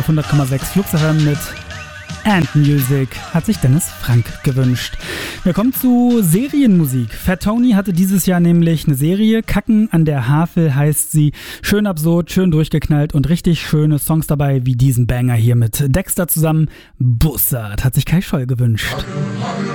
100,6 Flux FM mit And Music hat sich Dennis Frank gewünscht. Wir kommen zu Serienmusik. Fat Tony hatte dieses Jahr nämlich eine Serie. Kacken an der Havel heißt sie. Schön absurd, schön durchgeknallt und richtig schöne Songs dabei, wie diesen Banger hier mit Dexter zusammen. Bussard hat sich Kai Scholl gewünscht. Kacken